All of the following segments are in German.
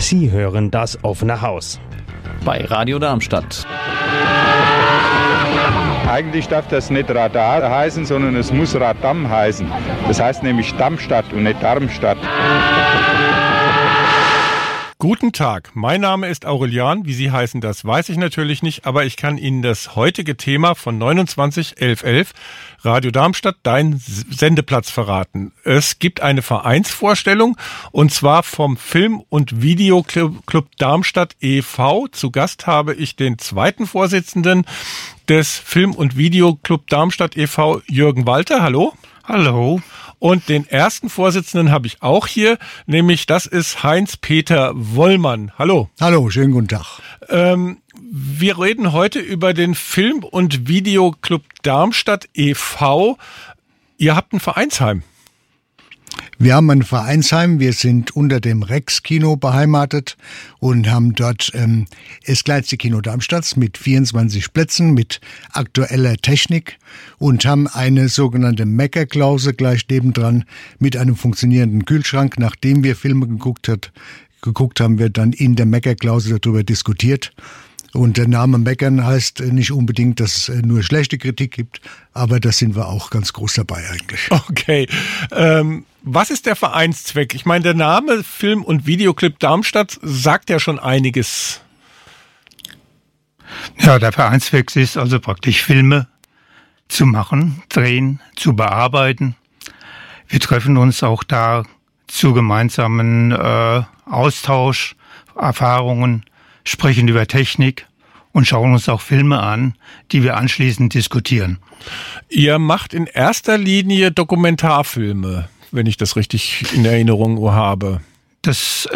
Sie hören das offene Haus. Bei Radio Darmstadt. Eigentlich darf das nicht Radar heißen, sondern es muss Radam heißen. Das heißt nämlich Darmstadt und nicht Darmstadt. Guten Tag, mein Name ist Aurelian. Wie Sie heißen, das weiß ich natürlich nicht, aber ich kann Ihnen das heutige Thema von 291111 Radio Darmstadt, dein Sendeplatz, verraten. Es gibt eine Vereinsvorstellung und zwar vom Film- und Videoclub Darmstadt e.V. Zu Gast habe ich den zweiten Vorsitzenden des Film- und Videoclub Darmstadt e.V., Jürgen Walter. Hallo. Hallo. Und den ersten Vorsitzenden habe ich auch hier, nämlich das ist Heinz-Peter Wollmann. Hallo. Hallo, schönen guten Tag. Wir reden heute über den Film- und Videoclub Darmstadt e.V. Ihr habt ein Vereinsheim. Wir haben ein Vereinsheim, wir sind unter dem Rex-Kino beheimatet und haben dort das kleinste Kino Darmstadts mit 24 Plätzen, mit aktueller Technik und haben eine sogenannte Meckerklause gleich nebendran mit einem funktionierenden Kühlschrank. Nachdem wir Filme geguckt haben wir dann in der Meckerklause darüber diskutiert. Und der Name Meckern heißt nicht unbedingt, dass es nur schlechte Kritik gibt, aber da sind wir auch ganz groß dabei eigentlich. Okay. Was ist der Vereinszweck? Ich meine, der Name Film- und Videoclub Darmstadt sagt ja schon einiges. Ja, der Vereinszweck ist also praktisch Filme zu machen, drehen, zu bearbeiten. Wir treffen uns auch da zu gemeinsamen Austausch, Erfahrungen, sprechen über Technik und schauen uns auch Filme an, die wir anschließend diskutieren. Ihr macht in erster Linie Dokumentarfilme, wenn ich das richtig in Erinnerung habe. Das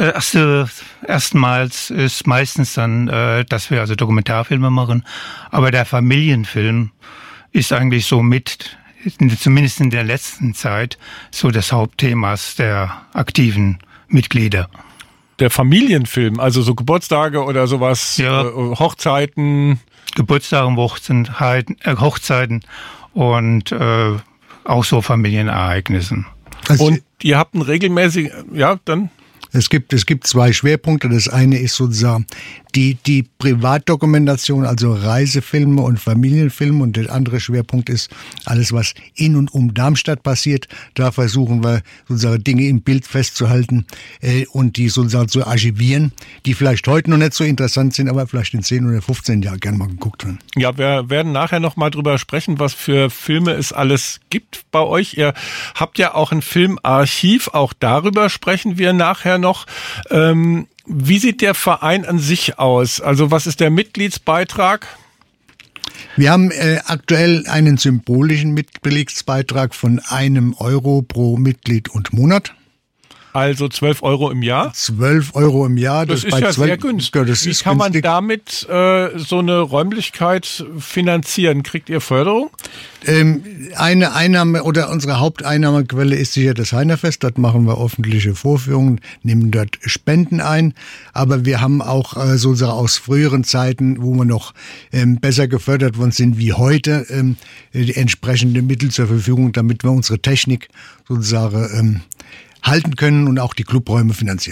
erstmals ist meistens dann, dass wir also Dokumentarfilme machen, aber der Familienfilm ist eigentlich so zumindest in der letzten Zeit, so das Hauptthema der aktiven Mitglieder. Der Familienfilm, also so Geburtstage oder sowas, ja. Hochzeiten. Geburtstage, Hochzeiten und auch so Familienereignissen. Also, und ihr habt einen regelmäßigen, ja, dann? Es gibt zwei Schwerpunkte. Das eine ist sozusagen die Privatdokumentation, also Reisefilme und Familienfilme. Und der andere Schwerpunkt ist alles, was in und um Darmstadt passiert. Da versuchen wir sozusagen Dinge im Bild festzuhalten und die sozusagen zu archivieren, die vielleicht heute noch nicht so interessant sind, aber vielleicht in 10 oder 15 Jahren gerne mal geguckt werden. Ja, wir werden nachher noch mal drüber sprechen, was für Filme es alles gibt bei euch. Ihr habt ja auch ein Filmarchiv, auch darüber sprechen wir nachher noch. Wie sieht der Verein an sich aus? Also was ist der Mitgliedsbeitrag? Wir haben aktuell einen symbolischen Mitgliedsbeitrag von €1 pro Mitglied und Monat. Also 12 € im Jahr? 12 € im Jahr. Das ist ja sehr günstig. Wie kann man damit so eine Räumlichkeit finanzieren? Kriegt ihr Förderung? Eine Einnahme oder unsere Haupteinnahmequelle ist sicher das Heinerfest. Dort machen wir öffentliche Vorführungen, nehmen dort Spenden ein. Aber wir haben auch sozusagen aus früheren Zeiten, wo wir noch besser gefördert worden sind wie heute, die entsprechenden Mittel zur Verfügung, damit wir unsere Technik sozusagen halten können und auch die Clubräume finanzieren.